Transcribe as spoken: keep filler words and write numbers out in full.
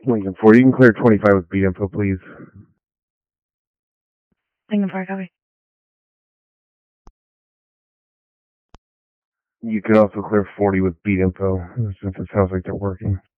Lincoln four, you can clear twenty-five with beat info, please. Lincoln four, copy. You could also clear forty with beat info, since it sounds like they're working.